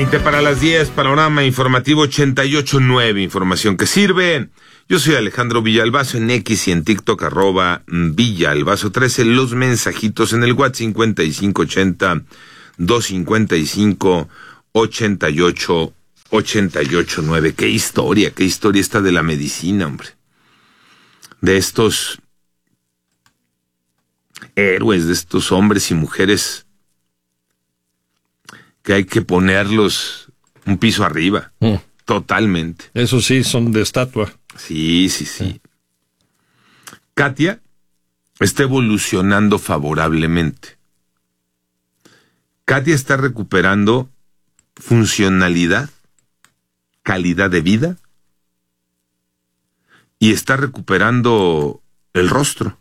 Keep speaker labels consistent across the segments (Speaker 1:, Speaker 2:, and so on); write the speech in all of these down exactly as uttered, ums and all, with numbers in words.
Speaker 1: veinte para las diez, panorama informativo ochenta y ocho punto nueve, información que sirve. Yo soy Alejandro Villalbazo en X y en TikTok, arroba Villalbazo trece, los mensajitos en el WhatsApp cincuenta y cinco ochenta, doscientos cincuenta y cinco, ochenta y ocho, ochenta y ocho nueve. Qué historia, qué historia esta de la medicina, hombre. De estos héroes, de estos hombres y mujeres que hay que ponerlos un piso arriba, mm. totalmente.
Speaker 2: Eso sí, son de estatua.
Speaker 1: Sí, sí, sí. Mm. Katia está evolucionando favorablemente. Katia está recuperando funcionalidad, calidad de vida y está recuperando el rostro.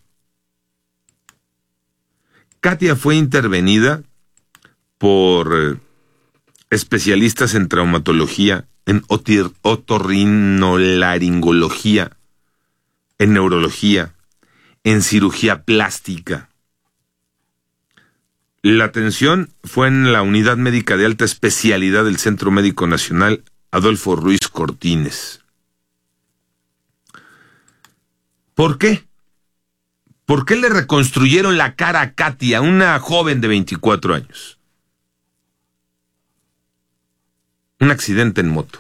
Speaker 1: Katia fue intervenida por especialistas en traumatología, en otir- otorrinolaringología, en neurología, en cirugía plástica. La atención fue en la Unidad Médica de Alta Especialidad del Centro Médico Nacional Adolfo Ruiz Cortines. ¿Por qué? ¿Por qué le reconstruyeron la cara a Katia, una joven de veinticuatro años? Un accidente en moto.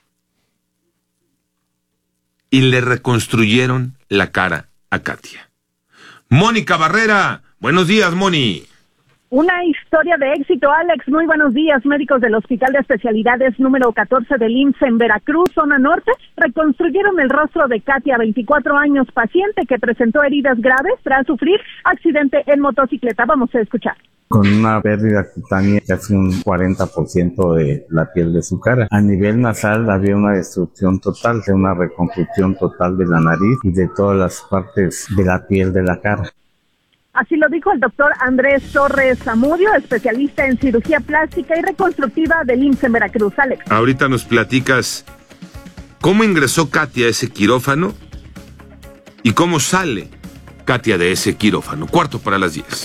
Speaker 1: Y le reconstruyeron la cara a Katia. Mónica Barrera, buenos días, Moni.
Speaker 3: Una historia de éxito, Alex. Muy buenos días. Médicos del Hospital de Especialidades número catorce del I M S S en Veracruz, zona norte, reconstruyeron el rostro de Katia, veinticuatro años, paciente que presentó heridas graves tras sufrir accidente en motocicleta. Vamos a escuchar.
Speaker 4: Con una pérdida cutánea casi un cuarenta por ciento de la piel de su cara. A nivel nasal había una destrucción total, de una reconstrucción total de la nariz y de todas las partes de la piel de la cara.
Speaker 3: Así lo dijo el doctor Andrés Torres Zamudio, especialista en cirugía plástica y reconstructiva del I M S S en Veracruz. Alex.
Speaker 1: Ahorita nos platicas cómo ingresó Katia a ese quirófano y cómo sale Katia de ese quirófano. Cuarto para las diez.